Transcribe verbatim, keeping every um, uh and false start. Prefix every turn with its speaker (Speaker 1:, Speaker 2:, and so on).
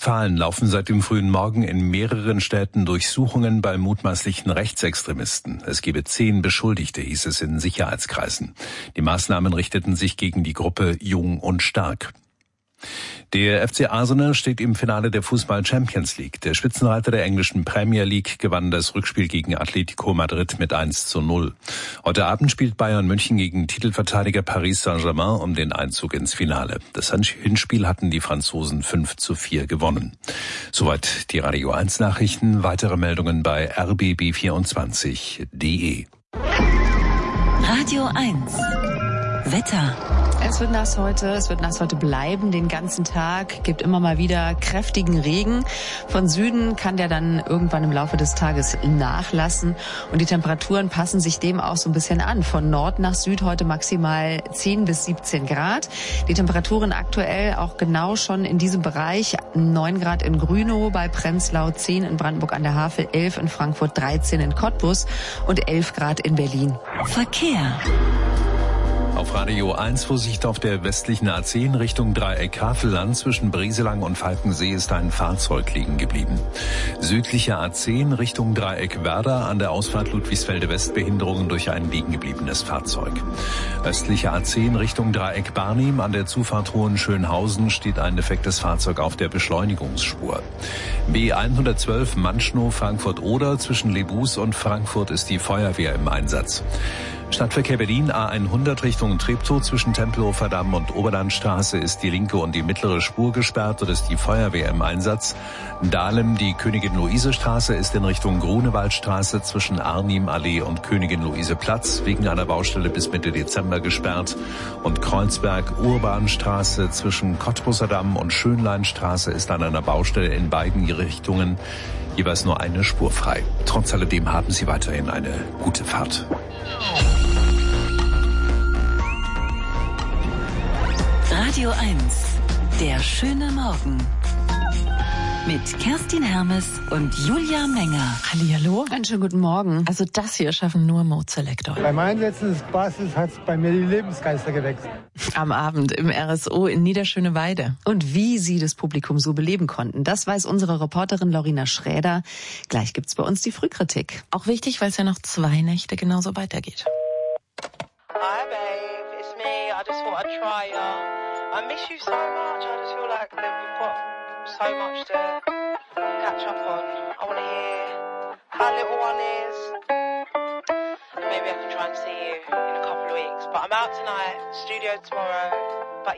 Speaker 1: Westfalen laufen seit dem frühen Morgen in mehreren Städten Durchsuchungen bei mutmaßlichen Rechtsextremisten. Es gebe zehn Beschuldigte, hieß es in Sicherheitskreisen. Die Maßnahmen richteten sich gegen die Gruppe Jung und Stark. Der F C Arsenal steht im Finale der Fußball-Champions League. Der Spitzenreiter der englischen Premier League gewann das Rückspiel gegen Atletico Madrid mit eins zu null. Heute Abend spielt Bayern München gegen Titelverteidiger Paris Saint-Germain um den Einzug ins Finale. Das Hinspiel hatten die Franzosen fünf zu vier gewonnen. Soweit die Radio eins Nachrichten. Weitere Meldungen bei r b b vierundzwanzig punkt d e.
Speaker 2: Radio eins Wetter.
Speaker 3: Es wird nass heute, es wird nass heute bleiben den ganzen Tag, gibt immer mal wieder kräftigen Regen. Von Süden kann der dann irgendwann im Laufe des Tages nachlassen und die Temperaturen passen sich dem auch so ein bisschen an. Von Nord nach Süd heute maximal zehn bis siebzehn Grad. Die Temperaturen aktuell auch genau schon in diesem Bereich. neun Grad in Grünow, bei Prenzlau zehn in Brandenburg an der Havel, elf in Frankfurt, dreizehn in Cottbus und elf Grad in Berlin.
Speaker 2: Verkehr.
Speaker 1: Auf Radio eins Vorsicht auf der westlichen A zehn Richtung Dreieck Havelland. Zwischen Brieselang und Falkensee ist ein Fahrzeug liegen geblieben. Südliche A zehn Richtung Dreieck Werder, an der Ausfahrt Ludwigsfelde West Behinderungen durch ein liegen gebliebenes Fahrzeug. Östliche A zehn Richtung Dreieck Barnim, an der Zufahrt Hohenschönhausen steht ein defektes Fahrzeug auf der Beschleunigungsspur. B hundertzwölf Manschnow Frankfurt-Oder, zwischen Lebus und Frankfurt ist die Feuerwehr im Einsatz. Stadtverkehr Berlin A hundert Richtung Treptow, zwischen Tempelhofer Damm und Oberlandstraße ist die linke und die mittlere Spur gesperrt, dort ist die Feuerwehr im Einsatz. Dahlem, die Königin-Luise-Straße ist in Richtung Grunewaldstraße zwischen Arnim-Allee und Königin-Luise-Platz wegen einer Baustelle bis Mitte Dezember gesperrt. Und Kreuzberg-Urbanstraße zwischen Cottbuser Damm und Schönleinstraße ist an einer Baustelle in beiden Richtungen jeweils nur eine Spur frei. Trotz alledem haben Sie weiterhin eine gute Fahrt.
Speaker 2: Radio eins, der schöne Morgen. Mit Kerstin Hermes und Julia Menger.
Speaker 3: Hallihallo. Einen schönen guten Morgen.
Speaker 4: Also das hier schaffen nur Mode Selector.
Speaker 5: Beim Einsetzen des Basses hat es bei mir die Lebensgeister gewechselt.
Speaker 4: Am Abend im R S O in Niederschöneweide.
Speaker 3: Und wie sie das Publikum so beleben konnten, das weiß unsere Reporterin Lorina Schräder. Gleich gibt's bei uns die Frühkritik.
Speaker 4: Auch wichtig, weil es ja noch zwei Nächte genauso weitergeht.
Speaker 6: Hi babe, it's me. I just thought I'd try ya. I miss you so much. I just feel like that we've got so much to catch up on. I want to hear how little one is. And maybe I can try and see you in a couple of weeks. But I'm out tonight, studio tomorrow.